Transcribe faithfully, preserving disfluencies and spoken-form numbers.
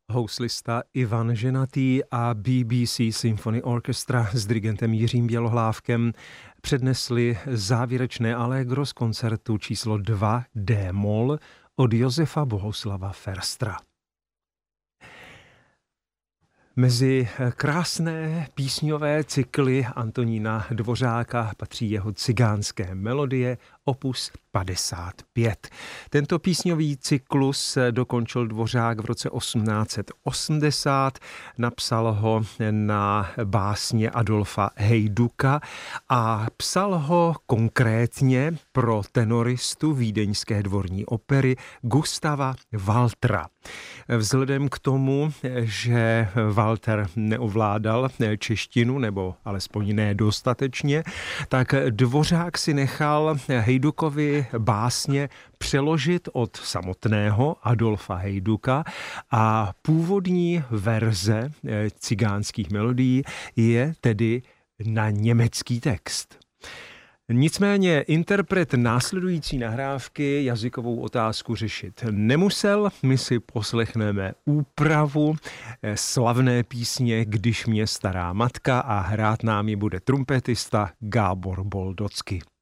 Houslista Ivan Ženatý a B B C Symphony Orchestra s dirigentem Jiřím Bělohlávkem přednesli závěrečné allegro z koncertu číslo dva D-moll od Josefa Bohuslava Förstra. Mezi krásné písňové cykly Antonína Dvořáka patří jeho cigánské melodie opus padesát pět. Tento písňový cyklus dokončil Dvořák v roce osmnáct osmdesát, napsal ho na básně Adolfa Hejduka a psal ho konkrétně pro tenoristu vídeňské dvorní opery Gustava Waltera. Vzhledem k tomu, že Walter neovládal češtinu, nebo alespoň ne dostatečně, tak Dvořák si nechal Hejdukovi básně přeložit od samotného Adolfa Hejduka a původní verze cigánských melodií je tedy na německý text. Nicméně interpret následující nahrávky jazykovou otázku řešit nemusel. My si poslechneme úpravu slavné písně Když mě stará matka a hrát nám ji bude trumpetista Gábor Boldocky.